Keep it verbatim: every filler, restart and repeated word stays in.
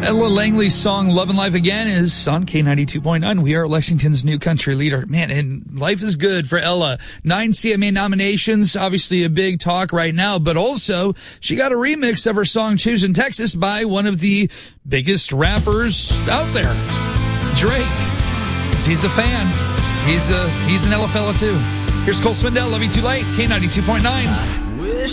Ella Langley's song Love and Life Again is on K ninety-two point nine. We are Lexington's new country leader. Man, and life is good for Ella. Nine C M A nominations, obviously a big talk right now, but also she got a remix of her song Choosing Texas by one of the biggest rappers out there, Drake. He's a fan. He's a, he's an Ella fella too. Here's Cole Swindell, Love You Too Late, K ninety-two point nine.